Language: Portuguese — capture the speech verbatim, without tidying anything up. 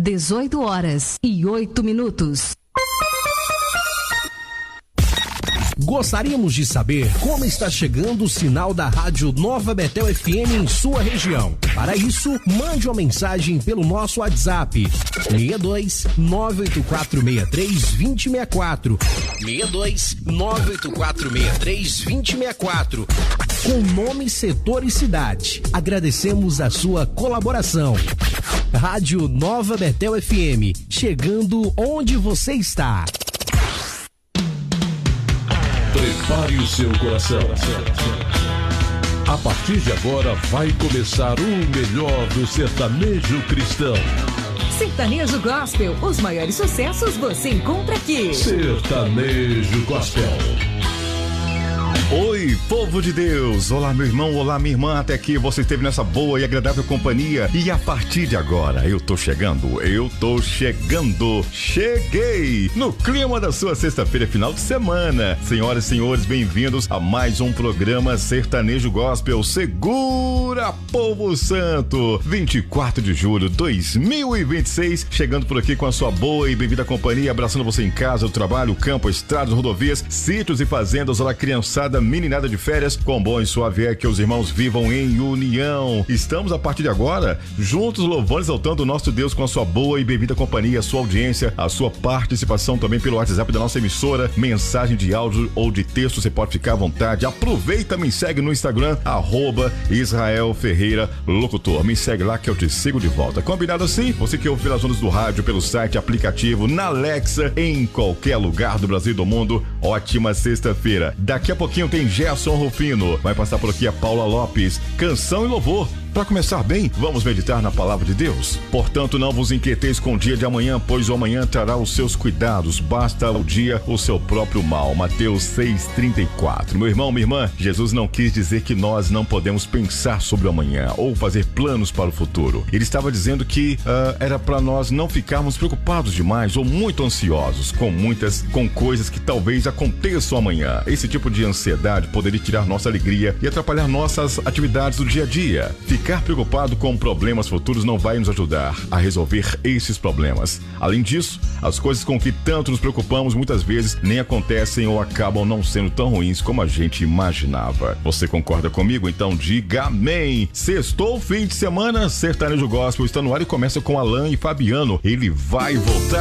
dezoito horas e oito minutos. Gostaríamos de saber como está chegando o sinal da Rádio Nova Betel F M em sua região. Para isso, mande uma mensagem pelo nosso WhatsApp seis dois nove oito quatro seis três dois zero seis quatro seis dois nove oito quatro seis três dois zero seis quatro com nome, setor e cidade. Agradecemos a sua colaboração. Rádio Nova Betel F M, chegando onde você está. Prepare o seu coração. A partir de agora vai começar o melhor do sertanejo cristão. Sertanejo Gospel, os maiores sucessos você encontra aqui. Sertanejo Gospel. Oi, povo de Deus! Olá, meu irmão, olá, minha irmã. Até aqui você esteve nessa boa e agradável companhia. E a partir de agora, eu tô chegando, eu tô chegando. Cheguei no clima da sua sexta-feira, final de semana. Senhoras e senhores, bem-vindos a mais um programa Sertanejo Gospel. Segura, povo santo! vinte e quatro de julho de dois mil e vinte e seis, chegando por aqui com a sua boa e bem-vinda companhia, abraçando você em casa, no trabalho, campo, estradas, rodovias, sítios e fazendas. Olá, criançada, meninada de férias, com bom e suave é que os irmãos vivam em união. Estamos a partir de agora juntos louvando e exaltando o nosso Deus com a sua boa e bem-vinda companhia, a sua audiência, a sua participação também pelo WhatsApp da nossa emissora, mensagem de áudio ou de texto, você pode ficar à vontade. Aproveita, me segue no Instagram, arroba Israel Ferreira Locutor. Me segue lá que eu te sigo de volta. Combinado assim? Você que ouve pelas ondas do rádio, pelo site, aplicativo, na Alexa, em qualquer lugar do Brasil e do mundo, ótima sexta-feira. Daqui a pouquinho tem Gerson Rufino, vai passar por aqui a Paula Lopes, canção e louvor. Para começar bem, vamos meditar na palavra de Deus. Portanto, não vos inquieteis com o dia de amanhã, pois o amanhã trará os seus cuidados. Basta o dia o seu próprio mal. Mateus seis, trinta e quatro. Meu irmão, minha irmã, Jesus não quis dizer que nós não podemos pensar sobre o amanhã ou fazer planos para o futuro. Ele estava dizendo que uh, era para nós não ficarmos preocupados demais ou muito ansiosos com muitas, com coisas que talvez aconteçam amanhã. Esse tipo de ansiedade poderia tirar nossa alegria e atrapalhar nossas atividades do dia a dia. Ficar preocupado com problemas futuros não vai nos ajudar a resolver esses problemas. Além disso, as coisas com que tanto nos preocupamos muitas vezes nem acontecem ou acabam não sendo tão ruins como a gente imaginava. Você concorda comigo? Então diga amém! Sextou, fim de semana, Sertanejo Gospel está no ar e começa com Alan e Fabiano. Ele vai voltar.